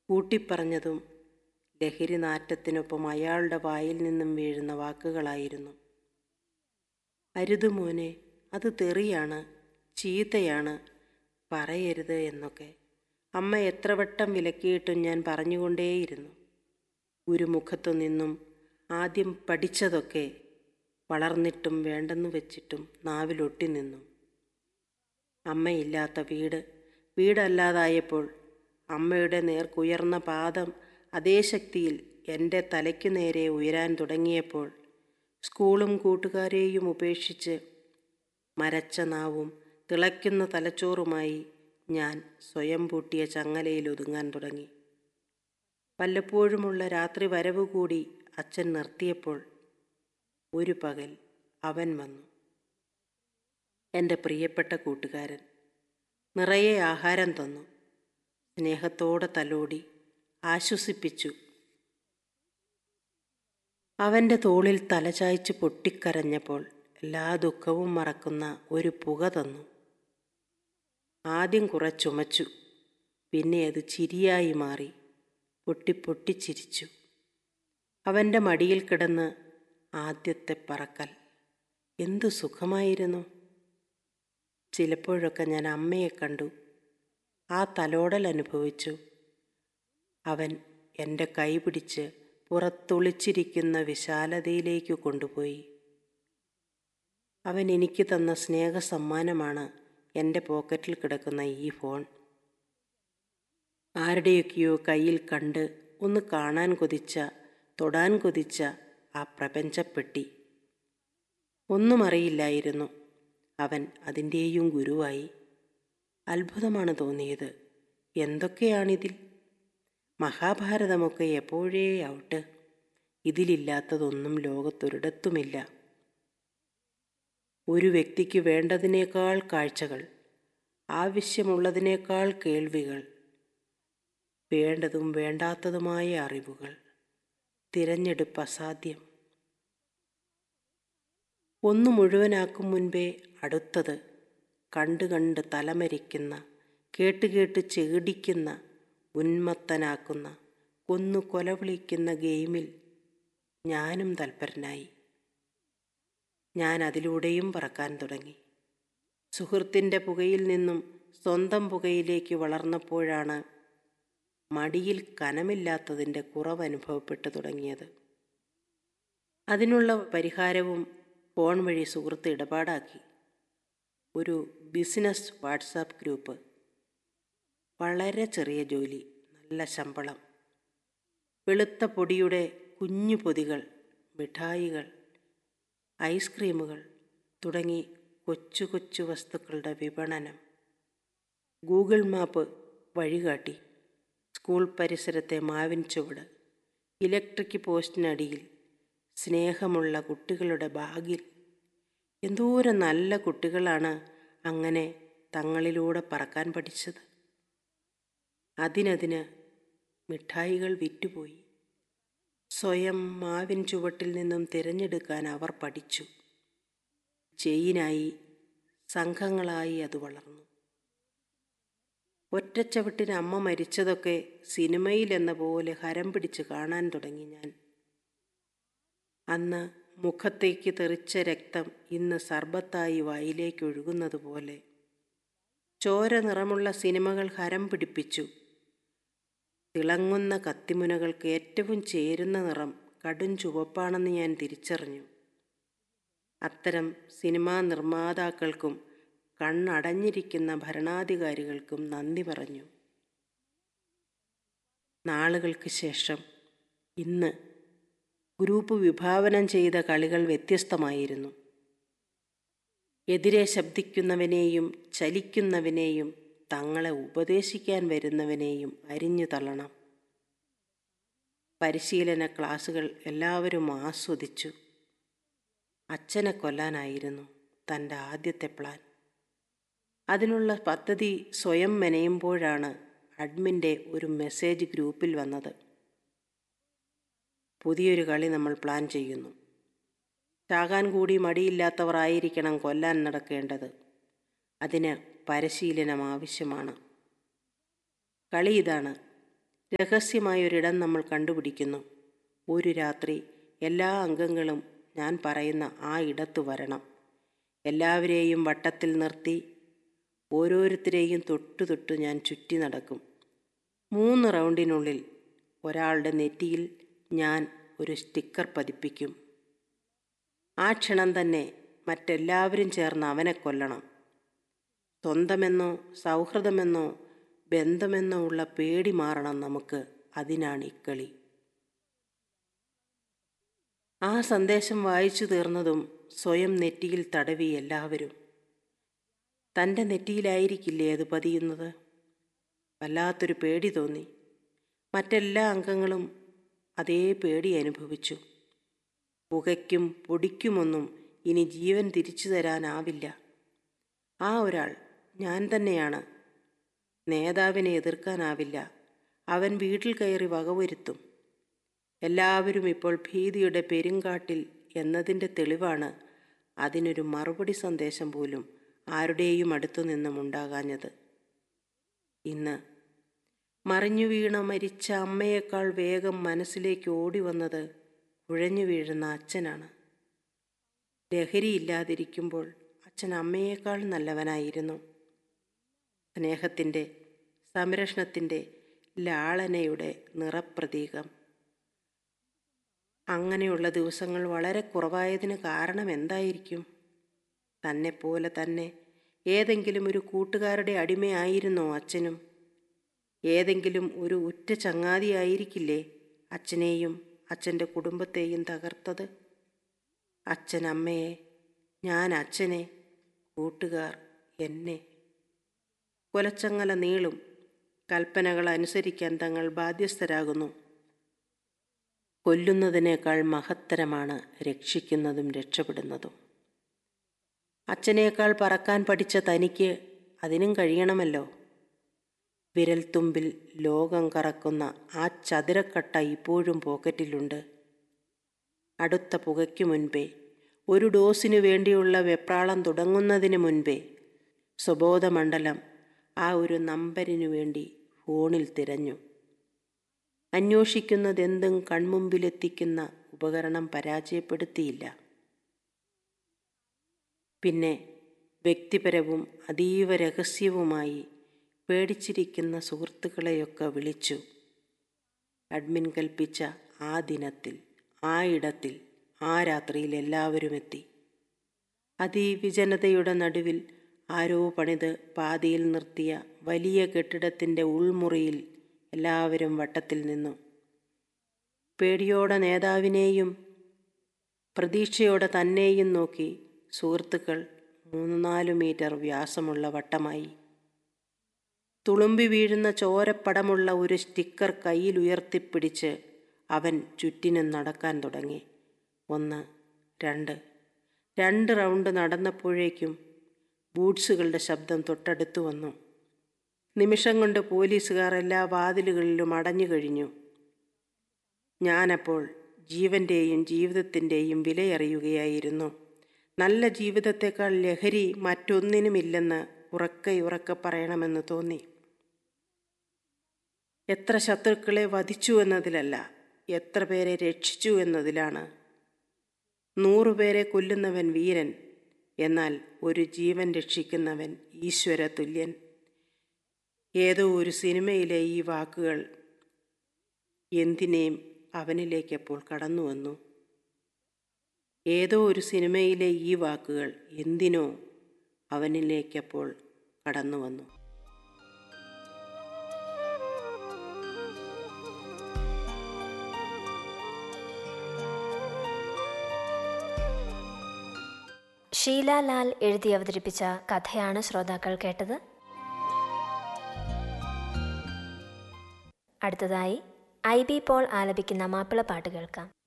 കൂട്ടിപ്പറഞ്ഞതും ലഹരി നാറ്റത്തിനൊപ്പം അയാളുടെ വായിൽ നിന്നും വീഴുന്ന വാക്കുകളായിരുന്നു. അരുത് മോനെ, അത് തെറിയാണ്, ചീത്തയാണ്, പറയരുത് എന്നൊക്കെ അമ്മ എത്ര വട്ടം വിലക്കിയിട്ടും ഞാൻ പറഞ്ഞുകൊണ്ടേയിരുന്നു. ഗുരുമുഖത്തു നിന്നും ആദ്യം പഠിച്ചതൊക്കെ വളർന്നിട്ടും വേണ്ടെന്ന് വെച്ചിട്ടും നാവിലൊട്ടി നിന്നു. അമ്മയില്ലാത്ത വീടല്ലാതായപ്പോൾ അമ്മയുടെ നേർക്കുയർന്ന പാദം അതേ ശക്തിയിൽ എൻ്റെ തലയ്ക്കു നേരെ ഉയരാൻ തുടങ്ങിയപ്പോൾ സ്കൂളും കൂട്ടുകാരെയും ഉപേക്ഷിച്ച് മരച്ച നാവും തിളയ്ക്കുന്ന തലച്ചോറുമായി ഞാൻ സ്വയം പൂട്ടിയ ചങ്ങലയിൽ ഒതുങ്ങാൻ തുടങ്ങി. വല്ലപ്പോഴുമുള്ള രാത്രി വരവ് കൂടി അച്ഛൻ നിർത്തിയപ്പോൾ ഒരു പകൽ അവൻ വന്നു. എൻ്റെ പ്രിയപ്പെട്ട കൂട്ടുകാരൻ നിറയെ ആഹാരം തന്നു, സ്നേഹത്തോടെ തലോടി ആശ്വസിപ്പിച്ചു. അവൻ്റെ തോളിൽ തലചായ്ച്ച് പൊട്ടിക്കരഞ്ഞപ്പോൾ എല്ലാ ദുഃഖവും മറക്കുന്ന ഒരു പുക തന്നു. ആദ്യം കുറെ ചുമച്ചു, പിന്നെ അത് ചിരിയായി മാറി. പൊട്ടിച്ചിരിച്ചു. അവൻ്റെ മടിയിൽ കിടന്ന് ആദ്യത്തെ പറക്കൽ എന്തു സുഖമായിരുന്നു. ചിലപ്പോഴൊക്കെ ഞാൻ അമ്മയെ കണ്ടു, ആ തലോടൽ അനുഭവിച്ചു. അവൻ എൻ്റെ കൈ പിടിച്ച് പുറത്തൊളിച്ചിരിക്കുന്ന വിശാലതയിലേക്ക് കൊണ്ടുപോയി. അവൻ എനിക്ക് തന്ന സ്നേഹ സമ്മാനമാണ് എൻ്റെ പോക്കറ്റിൽ കിടക്കുന്ന ഈ ഫോൺ. ആരുടെയൊക്കെയോ കയ്യിൽ കണ്ട് ഒന്ന് കാണാൻ കൊതിച്ച, തൊടാൻ കൊതിച്ച ആ പ്രപഞ്ചപ്പെട്ടി. ഒന്നും അറിയില്ലായിരുന്നു. അവൻ അതിൻ്റെയും ഗുരുവായി. അത്ഭുതമാണ് തോന്നിയത്. എന്തൊക്കെയാണിതിൽ? മഹാഭാരതമൊക്കെ എപ്പോഴേ ഔട്ട്. ഇതിലില്ലാത്തതൊന്നും ലോകത്തൊരിടത്തുമില്ല. ഒരു വ്യക്തിക്ക് വേണ്ടതിനേക്കാൾ കാഴ്ചകൾ, ആവശ്യമുള്ളതിനേക്കാൾ കേൾവികൾ, വേണ്ടതും വേണ്ടാത്തതുമായ അറിവുകൾ. തിരഞ്ഞെടുപ്പ് അസാധ്യം. ഒന്ന് മുഴുവനാക്കും മുൻപേ അടുത്തത്. കണ്ട് തലമരിക്കുന്ന, കേട്ട് ചെകിടിക്കുന്ന, ഉന്മത്തനാക്കുന്ന, കൊലവിളിക്കുന്ന ഗെയിമിൽ ഞാനും തൽപരനായി. ഞാൻ അതിലൂടെയും പറക്കാൻ തുടങ്ങി. സുഹൃത്തിൻ്റെ പുകയിൽ നിന്നും സ്വന്തം പുകയിലേക്ക് വളർന്നപ്പോഴാണ് മടിയിൽ കനമില്ലാത്തതിൻ്റെ കുറവ് അനുഭവപ്പെട്ടു തുടങ്ങിയത്. അതിനുള്ള പരിഹാരവും ഫോൺ വഴി സുഹൃത്ത് ഇടപാടാക്കി. ഒരു ബിസിനസ് വാട്സാപ്പ് ഗ്രൂപ്പ്. വളരെ ചെറിയ ജോലി, നല്ല ശമ്പളം. വെളുത്ത പൊടിയുടെ കുഞ്ഞു പൊതികൾ, മിഠായികൾ, ഐസ്ക്രീമുകൾ തുടങ്ങി കൊച്ചു വസ്തുക്കളുടെ വിപണനം. ഗൂഗിൾ മാപ്പ് വഴികാട്ടി. സ്കൂൾ പരിസരത്തെ മാവിൻ ചുവട്, ഇലക്ട്രിക് പോസ്റ്റിനടിയിൽ, സ്നേഹമുള്ള കുട്ടികളുടെ ബാഗിൽ. എന്തോരം നല്ല കുട്ടികളാണ് അങ്ങനെ തങ്ങളിലൂടെ പറക്കാൻ പഠിച്ചത്. അതിന് മിഠായികൾ വിറ്റുപോയി. സ്വയം മാവിൻ ചുവട്ടിൽ നിന്നും തിരഞ്ഞെടുക്കാൻ അവർ പഠിച്ചു. ചെയിനായി, സംഘങ്ങളായി അത് വളർന്നു. ഒറ്റച്ചവിട്ടിന് അമ്മ മരിച്ചതൊക്കെ സിനിമയിലെന്ന പോലെ ഹരം പിടിച്ച് കാണാൻ തുടങ്ങി ഞാൻ. അന്ന് മുഖത്തേക്ക് തെറിച്ച രക്തം ഇന്ന് സർബത്തായി വായിലേക്ക് ഒഴുകുന്നത് പോലെ. ചോര നിറമുള്ള സിനിമകൾ ഹരം പിടിപ്പിച്ചു. തിളങ്ങുന്ന കത്തിമുനകൾക്ക് ഏറ്റവും ചേരുന്ന നിറം കടും ചുവപ്പാണെന്ന് ഞാൻ തിരിച്ചറിഞ്ഞു. അത്തരം സിനിമാ നിർമ്മാതാക്കൾക്കും കണ്ണടഞ്ഞിരിക്കുന്ന ഭരണാധികാരികൾക്കും നന്ദി പറഞ്ഞു. നാളുകൾക്ക് ശേഷം ഇന്ന് ഗ്രൂപ്പ് വിഭാവനം ചെയ്ത കളികൾ വ്യത്യസ്തമായിരുന്നു. എതിരെ ശബ്ദിക്കുന്നവനെയും ചലിക്കുന്നവനെയും തങ്ങളെ ഉപദേശിക്കാൻ വരുന്നവനെയും അരിഞ്ഞു തള്ളണം. പരിശീലന ക്ലാസുകൾ എല്ലാവരും ആസ്വദിച്ചു. അച്ഛനെ കൊല്ലാനായിരുന്നു തൻ്റെ ആദ്യത്തെ പ്ലാൻ. അതിനുള്ള പദ്ധതി സ്വയം മെനയുമ്പോഴാണ് അഡ്മിൻ്റെ ഒരു മെസ്സേജ് ഗ്രൂപ്പിൽ വന്നത്. പുതിയൊരു കളി നമ്മൾ പ്ലാൻ ചെയ്യുന്നു. ചാകാൻ കൂടി മടിയില്ലാത്തവർ ആയിരിക്കണം കൊല്ലാൻ നടക്കേണ്ടത്. അതിന് പരിശീലനം ആവശ്യമാണ്. കളി ഇതാണ്. രഹസ്യമായൊരിടം നമ്മൾ കണ്ടുപിടിക്കുന്നു. ഒരു രാത്രി എല്ലാ അംഗങ്ങളും ഞാൻ പറയുന്ന ആ ഇടത്തു വരണം. എല്ലാവരെയും വട്ടത്തിൽ നിർത്തി ഓരോരുത്തരെയും തൊട്ടു ഞാൻ ചുറ്റി നടക്കും. 3 റൗണ്ടിനുള്ളിൽ ഒരാളുടെ നെറ്റിയിൽ ഞാൻ ഒരു സ്റ്റിക്കർ പതിപ്പിക്കും. ആ ക്ഷണം തന്നെ മറ്റെല്ലാവരും ചേർന്ന് അവനെ കൊല്ലണം. സ്വന്തമെന്നോ സൗഹൃദമെന്നോ ബന്ധമെന്നോ ഉള്ള പേടി മാറണം നമുക്ക്. അതിനാണ് ഇക്കളി. ആ സന്ദേശം വായിച്ചു തീർന്നതും സ്വയം നെറ്റിയിൽ തടവി എല്ലാവരും. തൻ്റെ നെറ്റിയിലായിരിക്കില്ലേ അത് പതിയുന്നത്? വല്ലാത്തൊരു പേടി തോന്നി. മറ്റെല്ലാ അംഗങ്ങളും അതേ പേടി അനുഭവിച്ചു. പുകയ്ക്കും പൊടിക്കുമൊന്നും ഇനി ജീവൻ തിരിച്ചു തരാനാവില്ല. ആ ഒരാൾ ഞാൻ തന്നെയാണ്. നേതാവിനെ എതിർക്കാനാവില്ല. അവൻ വീട്ടിൽ കയറി വകവരുത്തും. എല്ലാവരും ഇപ്പോൾ ഭീതിയുടെ പെരുങ്കാട്ടിൽ എന്നതിൻ്റെ തെളിവാണ് അതിനൊരു മറുപടി സന്ദേശം പോലും ആരുടെയും അടുത്തു നിന്നും ഉണ്ടാകാഞ്ഞത്. ഇന്ന് മറിഞ്ഞു വീണ മരിച്ച അമ്മയേക്കാൾ വേഗം മനസ്സിലേക്ക് ഓടി വന്നത് കുഴഞ്ഞു വീഴുന്ന അച്ഛനാണ്. ലഹരിയില്ലാതിരിക്കുമ്പോൾ അച്ഛൻ അമ്മയേക്കാൾ നല്ലവനായിരുന്നു. സ്നേഹത്തിൻ്റെ, സംരക്ഷണത്തിൻ്റെ, ലാളനയുടെ നിറപ്രതീകം. അങ്ങനെയുള്ള ദിവസങ്ങൾ വളരെ കുറവായതിന് കാരണം എന്തായിരിക്കും? തന്നെപ്പോലെ തന്നെ ഏതെങ്കിലും ഒരു കൂട്ടുകാരുടെ അടിമയായിരുന്നോ അച്ഛനും? ഏതെങ്കിലും ഒരു ഉറ്റ ചങ്ങാതിയായിരിക്കില്ലേ അച്ഛനെയും അച്ഛൻ്റെ കുടുംബത്തെയും തകർത്തത്? അച്ഛൻ അമ്മയെ, ഞാൻ അച്ഛനെ, കൂട്ടുകാർ എന്നെ. കൊലച്ചങ്ങല നീളും. കൽപ്പനകൾ അനുസരിക്കാൻ തങ്ങൾ ബാധ്യസ്ഥരാകുന്നു. കൊല്ലുന്നതിനേക്കാൾ മഹത്തരമാണ് രക്ഷിക്കുന്നതും രക്ഷപ്പെടുന്നതും. അച്ഛനേക്കാൾ പറക്കാൻ പഠിച്ച തനിക്ക് അതിനും കഴിയണമല്ലോ. വിരൽത്തുമ്പിൽ ലോകം കറക്കുന്ന ആ ചതുരക്കട്ട ഇപ്പോഴും പോക്കറ്റിലുണ്ട്. അടുത്ത പുകയ്ക്കു മുൻപേ, ഒരു ഡോസിനു വേണ്ടിയുള്ള വെപ്രാളം തുടങ്ങുന്നതിന് മുൻപേ സ്വബോധമണ്ഡലം ആ ഒരു നമ്പരിനു വേണ്ടി ഫോണിൽ തിരഞ്ഞു. അന്വേഷിക്കുന്നതെന്തും കൺമുമ്പിലെത്തിക്കുന്ന ഉപകരണം പരാജയപ്പെടുത്തിയില്ല. പിന്നെ വ്യക്തിപരവും അതീവ രഹസ്യവുമായി പേടിച്ചിരിക്കുന്ന സുഹൃത്തുക്കളെയൊക്കെ വിളിച്ചു. അഡ്മിൻ കൽപ്പിച്ച ആ ദിനത്തിൽ, ആ ഇടത്തിൽ, ആ രാത്രിയിൽ എല്ലാവരും എത്തി. അതിവിജനതയുടെ നടുവിൽ ആരോ പണിത് പാതിയിൽ നിർത്തിയ വലിയ കെട്ടിടത്തിൻ്റെ ഉൾമുറിയിൽ എല്ലാവരും വട്ടത്തിൽ നിന്നു. പേടിയോടെ നേതാവിനെയും പ്രതീക്ഷയോടെ തന്നെയും നോക്കി സുഹൃത്തുക്കൾ 3-4 മീറ്റർ വ്യാസമുള്ള വട്ടമായി. തുളുമ്പി വീഴുന്ന ചോരപ്പടമുള്ള ഒരു സ്റ്റിക്കർ കയ്യിൽ ഉയർത്തിപ്പിടിച്ച് അവൻ ചുറ്റിനും നടക്കാൻ തുടങ്ങി. 1, 2 റൗണ്ട് നടന്നപ്പോഴേക്കും ബൂട്ട്സുകളുടെ ശബ്ദം തൊട്ടടുത്തു വന്നു. നിമിഷം കൊണ്ട് പോലീസുകാർ എല്ലാ വാതിലുകളിലും അടഞ്ഞു കഴിഞ്ഞു. ഞാനപ്പോൾ ജീവൻ്റെയും ജീവിതത്തിൻ്റെയും വിലയറിയുകയായിരുന്നു. നല്ല ജീവിതത്തെക്കാൾ ലഹരി മറ്റൊന്നിനുമില്ലെന്ന് ഉറക്കെ പറയണമെന്ന് തോന്നി. എത്ര ശത്രുക്കളെ വധിച്ചു എന്നതിലല്ല, എത്ര പേരെ രക്ഷിച്ചു എന്നതിലാണ്. 100 പേരെ കൊല്ലുന്നവൻ വീരൻ, എന്നാൽ ഒരു ജീവൻ രക്ഷിക്കുന്നവൻ ഈശ്വര തുല്യൻ. ഏതോ ഒരു സിനിമയിലെ ഈ വാക്കുകൾ എന്തിനേയും അവനിലേക്കപ്പോൾ കടന്നു വന്നു. ഏതോ ഒരു സിനിമയിലെ ഈ വാക്കുകൾ എന്തിനോ അവനിലേക്കപ്പോൾ കടന്നു വന്നു. ഷീല ലാൽ എഴുതി അവതരിപ്പിച്ച കഥയാണ് ശ്രോതാക്കൾ കേട്ടത്. അടുത്തതായി IB പോൾ ആലപിക്കുന്ന മാപ്പിളപ്പാട്ട് കേൾക്കാം.